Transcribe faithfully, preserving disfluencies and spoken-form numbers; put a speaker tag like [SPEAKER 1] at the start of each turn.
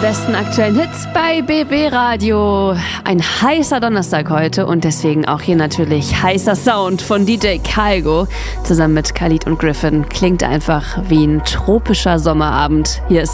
[SPEAKER 1] besten aktuellen Hits bei B B Radio. Ein heißer Donnerstag heute und deswegen auch hier natürlich heißer Sound von D J Kygo zusammen mit Khalid und Griffin. Klingt einfach wie ein tropischer Sommerabend. Hier ist